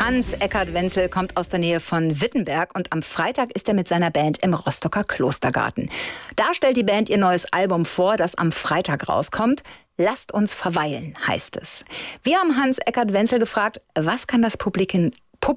Hans Eckart Wenzel kommt aus der Nähe von Wittenberg und am Freitag ist er mit seiner Band im Rostocker Klostergarten. Da stellt die Band ihr neues Album vor, das am Freitag rauskommt. Lasst uns verweilen, heißt es. Wir haben Hans Eckart Wenzel gefragt, was kann das Publikum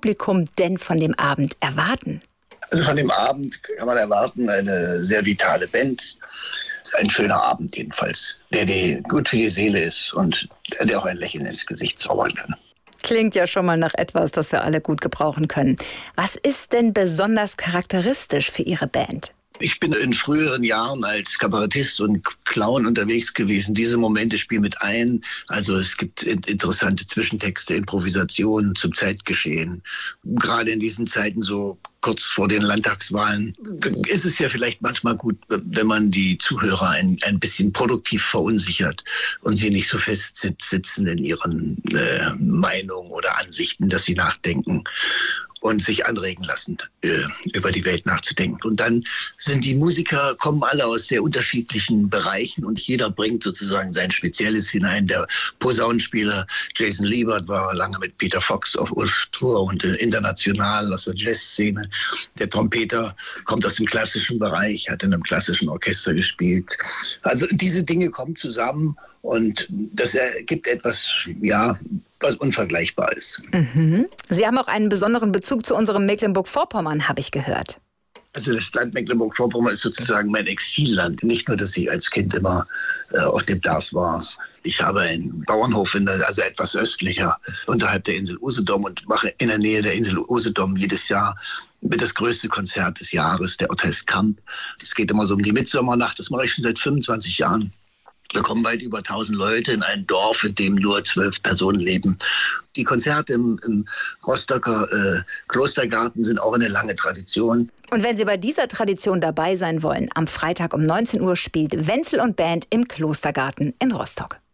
denn von dem Abend erwarten? Also von dem Abend kann man erwarten, eine sehr vitale Band. Ein schöner Abend jedenfalls, der gut für die Seele ist und der auch ein Lächeln ins Gesicht zaubern kann. Klingt ja schon mal nach etwas, das wir alle gut gebrauchen können. Was ist denn besonders charakteristisch für Ihre Band? Ich bin in früheren Jahren als Kabarettist und Clown unterwegs gewesen. Diese Momente spielen mit ein. Also es gibt interessante Zwischentexte, Improvisationen zum Zeitgeschehen. Gerade in diesen Zeiten, so kurz vor den Landtagswahlen, ist es ja vielleicht manchmal gut, wenn man die Zuhörer ein bisschen produktiv verunsichert und sie nicht so fest sitzen in ihren Meinungen oder Ansichten, dass sie nachdenken und sich anregen lassen, über die Welt nachzudenken. Und dann sind die Musiker, kommen alle aus sehr unterschiedlichen Bereichen und jeder bringt sozusagen sein Spezielles hinein. Der Posaunenspieler Jason Liebert war lange mit Peter Fox auf Tour und international aus der Jazzszene. Der Trompeter kommt aus dem klassischen Bereich, hat in einem klassischen Orchester gespielt. Also diese Dinge kommen zusammen und das ergibt etwas, ja, was unvergleichbar ist. Mhm. Sie haben auch einen besonderen Bezug zu unserem Mecklenburg-Vorpommern, habe ich gehört. Also das Land Mecklenburg-Vorpommern ist sozusagen mein Exilland. Nicht nur, dass ich als Kind immer auf dem Dorf war. Ich habe einen Bauernhof, also etwas östlicher, unterhalb der Insel Usedom und mache in der Nähe der Insel Usedom jedes Jahr mit das größte Konzert des Jahres. Der Ort heißt Kamp. Es geht immer so um die Mitsommernacht. Das mache ich schon seit 25 Jahren. Da kommen weit über 1000 Leute in ein Dorf, in dem nur 12 Personen leben. Die Konzerte im Rostocker Klostergarten sind auch eine lange Tradition. Und wenn Sie bei dieser Tradition dabei sein wollen, am Freitag um 19 Uhr spielt Wenzel und Band im Klostergarten in Rostock.